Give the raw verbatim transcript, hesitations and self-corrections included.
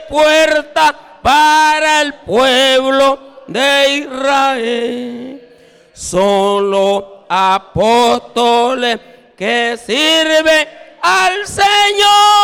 puerta para el pueblo de Israel. Solo apóstoles que sirven al Señor